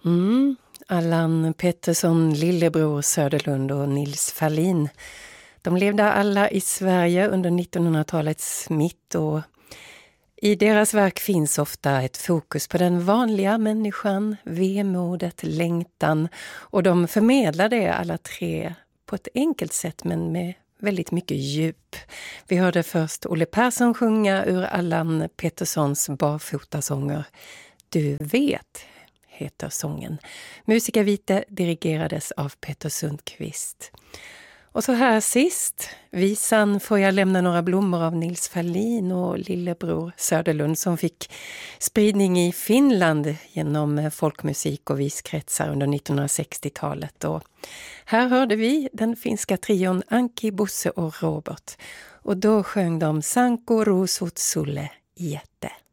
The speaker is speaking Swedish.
Allan Pettersson, Lillebror Söderlund och Nils Ferlin. De levde alla i Sverige under 1900-talets mitt och i deras verk finns ofta ett fokus på den vanliga människan, vemodet, längtan, och de förmedlar det alla tre på ett enkelt sätt men med väldigt mycket djup. Vi hörde först Olle Persson sjunga ur Allan Petterssons barfotasånger. Du vet heter sången. Musikervite dirigerades av Peter Sundqvist. Och så här sist, visan Får jag lämna några blommor av Nils Ferlin och Lillebror Söderlund som fick spridning i Finland genom folkmusik och viskretsar under 1960-talet. Och här hörde vi den finska trion Anki, Bosse och Robert. Och då sjöng de Sanko Rosut Sulle Jätte.